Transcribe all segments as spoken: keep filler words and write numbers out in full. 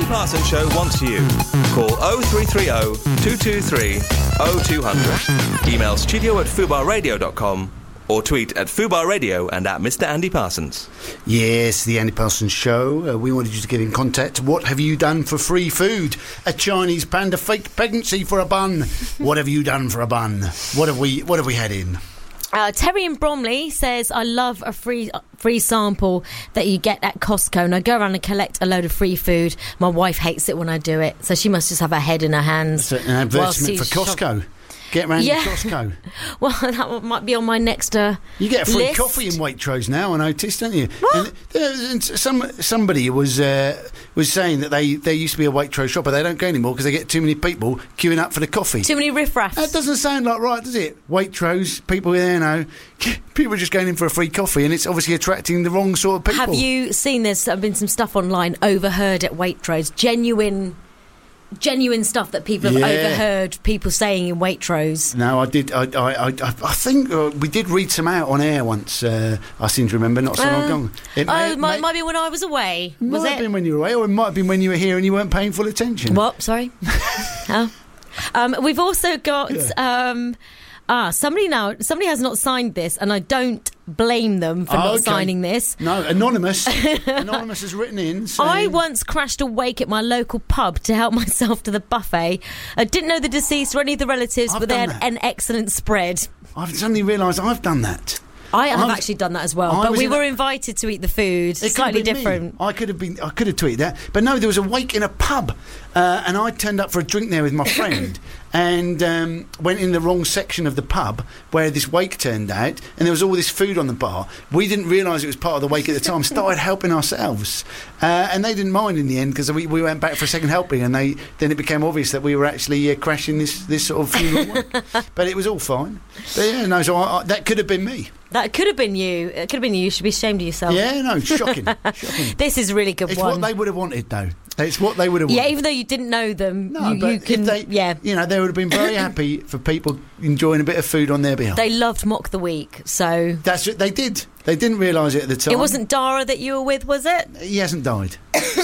Parsons Show wants you. Call oh three three oh, two two three, oh two hundred. Email studio at fubar radio dot com or tweet at Fubar Radio and at Mister Andy Parsons. Yes, the Andy Parsons Show. Uh, we wanted you to get in contact. What have you done for free food? A Chinese panda faked pregnancy for a bun. What have you done for a bun? What have we What have we had in? Uh, Terry in Bromley says, I love a free free sample that you get at Costco, and I go around and collect a load of free food. My wife hates it when I do it, so she must just have her head in her hands. That's an advertisement for Costco. Shop- Get round yeah. to Costco. Well, that might be on my next uh, You get a free list. coffee in Waitrose now, I noticed, don't you? What? And, uh, and some somebody was uh, was saying that they there used to be a Waitrose shop, but they don't go anymore because they get too many people queuing up for the coffee. Too many riffraffs. That doesn't sound like right, does it? Waitrose, people there, you know, people are just going in for a free coffee, and it's obviously attracting the wrong sort of people. Have you seen there's been some stuff online, overheard at Waitrose, genuine... genuine stuff that people have yeah. overheard people saying in Waitrose? No, I did. I, I, I, I think uh, we did read some out on air once. Uh, I seem to remember, not so uh, long ago. It oh, may, it might, may, might be when I was away. Might Was have it? been when you were away, or it might have been when you were here and you weren't paying full attention. What? Sorry. oh. Um, we've also got. Yeah. Um, Ah, somebody now, somebody has not signed this, and I don't blame them for oh, not okay. signing this. No, Anonymous. Anonymous has written in saying... I once crashed a wake at my local pub to help myself to the buffet. I didn't know the deceased or any of the relatives, I've but they had that. an excellent spread. I've suddenly realised I've done that. I have I was, actually done that as well, I but we were a, invited to eat the food. It Slightly different. Me. I could have been. I could have tweeted that, but no, there was a wake in a pub, uh, and I turned up for a drink there with my friend, and um, went in the wrong section of the pub where this wake turned out, and there was all this food on the bar. We didn't realise it was part of the wake at the time. Started helping ourselves, uh, and they didn't mind in the end because we, we went back for a second helping, and they then it became obvious that we were actually uh, crashing this this sort of funeral wake. But it was all fine. But yeah, no, so I, I, that could have been me. That could have been you. It could have been you. You should be ashamed of yourself. Yeah, no, shocking. shocking. This is a really good it's one. It's what they would have wanted, though. It's what they would have wanted. Yeah, even though you didn't know them. No, you, but you can, if they, yeah. you know, they would have been very happy for people enjoying a bit of food on their behalf. They loved Mock the Week, so... That's it, they did. They didn't realise it at the time. It wasn't Dara that you were with, was it? He hasn't died.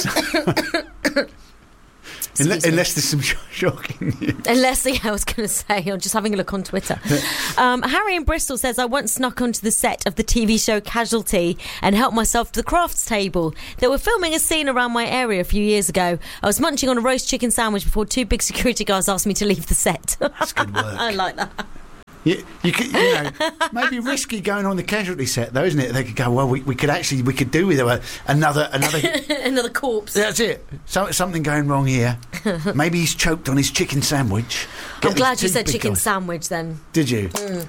Unless, unless there's some sh- shocking news. Unless, yeah, I was going to say, I'm just having a look on Twitter. um, Harry in Bristol says, I once snuck onto the set of the T V show Casualty and helped myself to the crafts table. They were filming a scene around my area a few years ago. I was munching on a roast chicken sandwich before two big security guards asked me to leave the set. That's good work. I like that. You, you could, you know, maybe risky going on the Casualty set, though, isn't it? They could go, well, we, we could actually, we could do with a, another, another, another corpse. That's it. So, something going wrong here. Maybe he's choked on his chicken sandwich. Get I'm glad you said chicken guys. sandwich. Then did you? Mm.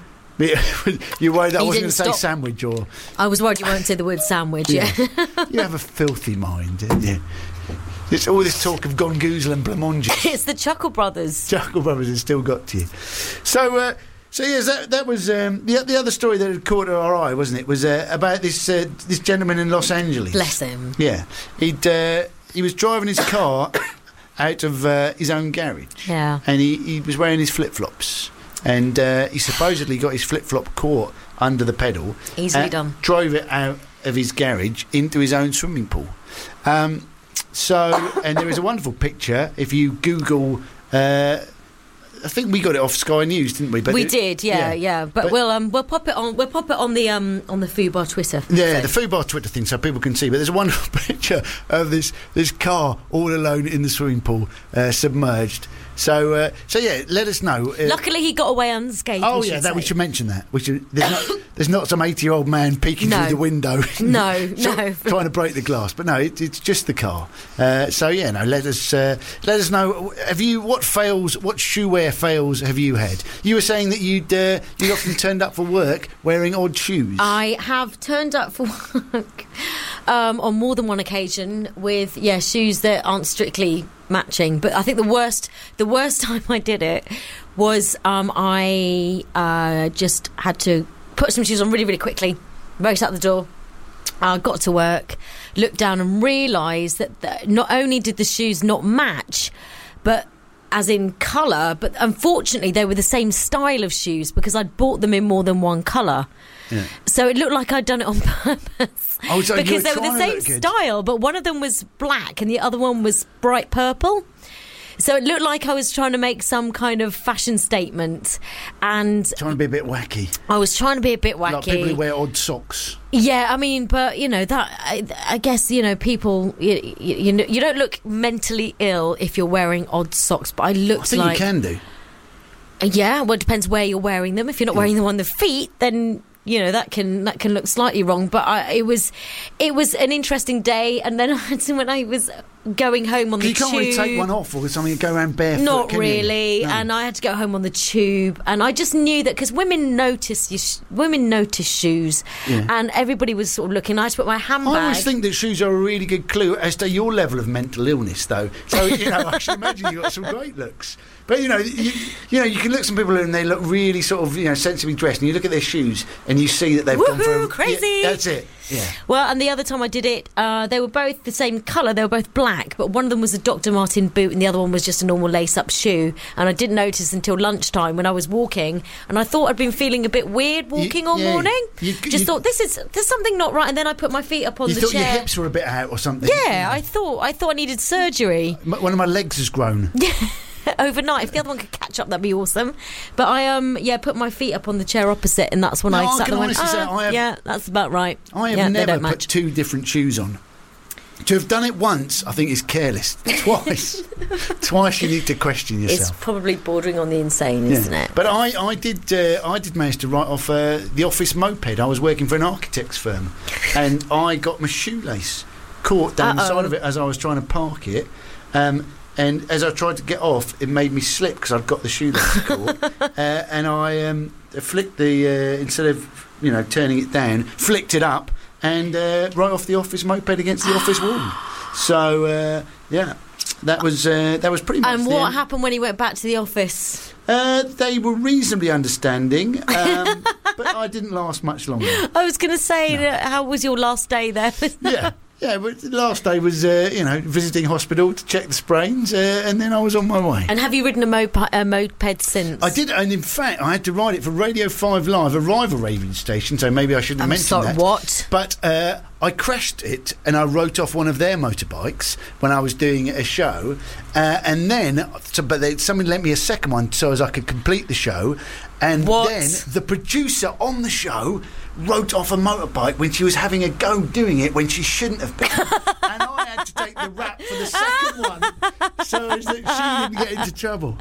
You worried that I wasn't going to say stop. sandwich, or I was worried you won't say the word sandwich. Yeah, yeah. You have a filthy mind, don't you? It's all this talk of Gongoozle and Blancmange. It's the Chuckle Brothers. Chuckle Brothers has still got to you. So. Uh, So yes, that, that was um, the the other story that had caught our eye, wasn't it? Was uh, about this uh, this gentleman in Los Angeles. Bless him. Yeah, he'd uh, he was driving his car out of uh, his own garage. Yeah, and he, he was wearing his flip flops, and uh, he supposedly got his flip flop caught under the pedal. Easily done. Drove it out of his garage into his own swimming pool. Um, so, and there is a wonderful picture if you Google. Uh, I think we got it off Sky News, didn't we? But we it, did, yeah, yeah. yeah. But, but we'll um we'll pop it on we'll pop it on the um on the Fubar Twitter. Yeah, so. the Fubar Twitter thing, so people can see. But there's a wonderful picture of this this car all alone in the swimming pool, uh, submerged. So uh, so yeah, let us know. Uh, Luckily, he got away unscathed. Oh we yeah, should that say. we should mention that. We should. There's not, there's not some eighty-year-old man peeking no. through the window. No, no, trying to break the glass. But no, it, it's just the car. Uh, so yeah, no. Let us uh, let us know. Have you what fails? What shoe wear fails have you had? You were saying that you'd uh, you often turned up for work wearing odd shoes. I have turned up for work um, on more than one occasion with yeah shoes that aren't strictly matching. But I think the worst the worst time I did it was um, I uh, just had to put some shoes on really really quickly, raced out the door. I uh, got to work, looked down and realised that the, not only did the shoes not match, but as in colour, but unfortunately they were the same style of shoes because I'd bought them in more than one colour. Yeah. So it looked like I'd done it on purpose. Oh, so because you were they were the same style, but one of them was black and the other one was bright purple. So it looked like I was trying to make some kind of fashion statement, and trying to be a bit wacky. I was trying to be a bit wacky. Like people who wear odd socks. Yeah, I mean, but you know that. I, I guess you know people. You, you, you know, you don't look mentally ill if you're wearing odd socks. But I looked I think like you can do. Yeah, well, it depends where you're wearing them. If you're not Yeah. wearing them on the feet, then you know that can that can look slightly wrong. But I, it was it was an interesting day, and then when I was going home on the you can't tube, really take one off or something and go around barefoot. not can really, you? No. and I had to go home on the tube, and I just knew that because women notice your sh- women notice shoes, Yeah. and everybody was sort of looking. I had to put my handbag. I always think that shoes are a really good clue as to your level of mental illness, though. So you know, I should imagine you got some great looks. But you know, you, you know, you can look at some people and they look really sort of you know sensibly dressed, and you look at their shoes and you see that they've gone for Woohoo, a, crazy. Yeah, that's it. Yeah. Well, and the other time I did it, uh, they were both the same colour. They were both black, but one of them was a Doctor Martin boot and the other one was just a normal lace-up shoe. And I didn't notice until lunchtime when I was walking, and I thought I'd been feeling a bit weird walking You- all yeah, morning. you- just you- thought, this is there's something not right. And then I put my feet up on You the thought chair. your hips were a bit out or something. Yeah, I thought I thought I needed surgery. M- One of my legs has grown. Overnight. If the other one could catch up, that'd be awesome. But I um yeah put my feet up on the chair opposite, and that's when No, I I sat can there and went, honestly say ah, I have- yeah, that's about right. I have yeah, they never don't put match. two different shoes on. To have done it once, I think is careless. Twice, twice you need to question It's yourself. probably bordering on the insane, Yeah. isn't it? But I, I did, uh, I did manage to write off uh, the office moped. I was working for an architect's firm, and I got my shoelace caught down the Uh-oh. side of it as I was trying to park it. Um, and as I tried to get off, it made me slip because I'd got the shoelace caught. Uh, and I um, flicked the uh, instead of you know turning it down, flicked it up. And uh, right off the office moped against the office wall. So uh, yeah, that was uh, that was pretty much. And the what end. happened when he went back to the office? Uh, they were reasonably understanding, um, but I didn't last much longer. I was going to say, that how was your last day there? Yeah, yeah. But the last day was uh, you know visiting hospital to check the sprains, uh, and then I was on my way. And have you ridden a, mop- a moped since? I did, and in fact, I had to ride it for Radio Five Live, a rival radio station. So maybe I shouldn't have I'm mentioned sorry, that. what? But uh, I crashed it, and I wrote off one of their motorbikes when I was doing a show, uh, and then, so, but they, somebody lent me a second one so as I could complete the show, and What? then the producer on the show wrote off a motorbike when she was having a go doing it when she shouldn't have been, and I had to take the rap for the second one so as that she didn't get into trouble.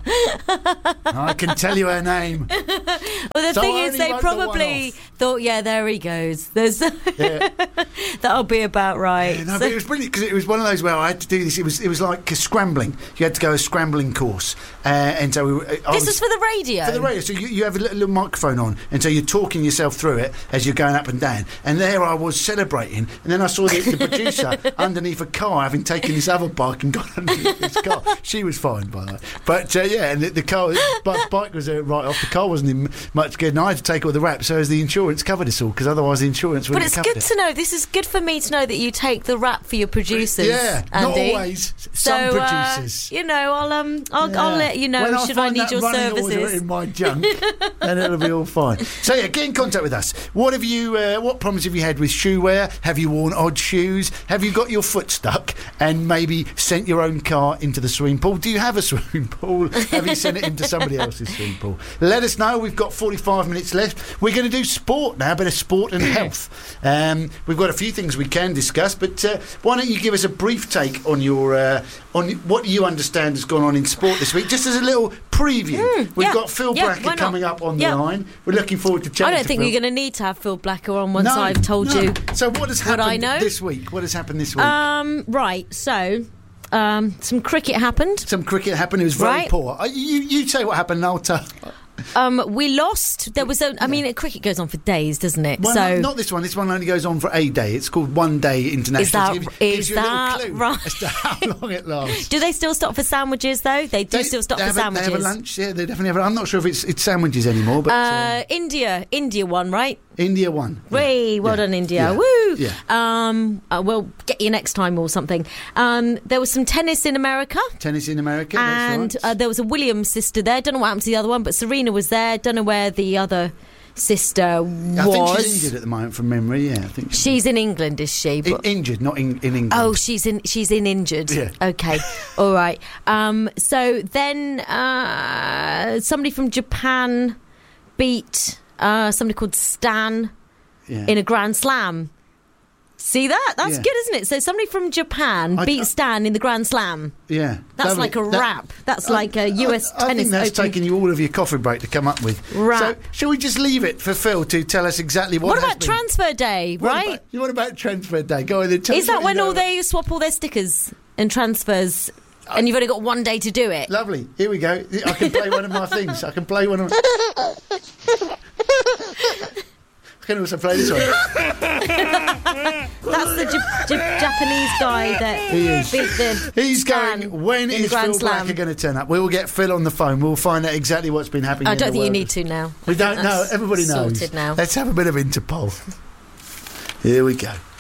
I can tell you her name. Well, the So thing I is, only they wrote the one probably off. thought, yeah, there he goes. There's Yeah. That'll be about right. Yeah, no, but it was brilliant because it was one of those where I had to do this. It was it was like a scrambling. You had to go a scrambling course, uh, and so we, were- I This was for the radio. for the radio. So you, you have a little, little microphone on, and so you're talking yourself through it as you're going up and down. And there I was celebrating, and then I saw the, the producer underneath a car, having taken this other bike and gone underneath this car. She was fine, by the way. But uh, yeah, and the, the car, but bike was uh, right off. The car wasn't in much good, and I had to take all the rap so as the insurance covered us all, because otherwise the insurance But wouldn't it's have covered good it. to know. This is good for me to know that you take the rap for your producers. Yeah, not Andy. always. So, Some uh, producers. you know, I'll um, I'll, Yeah. I'll let you know When should I find need that your running order services. in my junk, then it'll be all fine. So yeah, get in contact with us. What have you? Uh, what problems have you had with shoe wear? Have you worn odd shoes? Have you got your foot stuck and maybe sent your own car into the swimming pool? Do you have a swimming pool? Have you sent it into somebody else's swimming pool? Let us know. We've got forty-five minutes left. We're going to do sport now, a bit of sport and health. Um, we've got a few things we can discuss, but uh, why don't you give us a brief take on your uh, on what you understand has gone on in sport this week, just as a little preview. Mm, We've yeah, got Phil yeah, Brackett why not? coming up on the Yeah. line. We're looking forward to chatting I don't to think Phil. you're going to need to have Phil Blacker on once No, I've told no. you. So what has what happened I know. this week? What has happened this week? Um, right, so um, some cricket happened. Some cricket happened. It was very Right. poor. Uh, You you say what happened, and I'll tell. Um, we lost. There was a. I mean, cricket goes on for days, doesn't it? Well, so no, not this one. This one only goes on for a day. It's called One Day International. Is that- It gives, is gives you a little that clue right? as to how long it lasts. do they still stop for sandwiches though? They do They- still stop they for have a, sandwiches. They have a lunch. Yeah, they definitely have. A, I'm not sure if it's it's sandwiches anymore, but uh, Uh, India, India won, right? India won. Way, well Yeah. done, India. Yeah. Woo! Yeah. Um, uh, we'll get you next time or something. Um, there was some tennis in America. Tennis in America. And that's uh, right. there was a Williams sister there. Don't know what happened to the other one, but Serena was there. Don't know where the other sister was. I think she's injured at the moment from memory. Yeah, I think she's, She's in England, is she? in, injured, not in, in England. Oh, she's in. She's in injured. Yeah. Okay. All right. Um, so then uh, somebody from Japan beat uh, somebody called Stan yeah. in a Grand Slam. See that? That's Yeah. good, isn't it? So somebody from Japan I- beat I- Stan in the Grand Slam. yeah. That's Lovely. like a That- rap. That's I- like a U S I, I tennis think that's open. taken you all of your coffee break to come up with. Rap. So, shall we just leave it for Phil to tell us exactly what? What has about been? transfer day, What right? About, you what about transfer day? Go on then. Tell Is us that what when you know all about- they swap all their stickers and transfers, and you've only got one day to do it? Lovely. Here we go. I can play one of my things. I can play one of. I can also play this one. That's the J- J- Japanese guy that He is. beat the. He's Stan going. When in the is Grand Phil Slam. Blacker going to turn up? We will get Phil on the phone. We'll find out exactly what's been happening. I in don't the think you world. need to now. We don't know. That's Everybody knows. sorted now. Let's have a bit of Interpol. Here we go.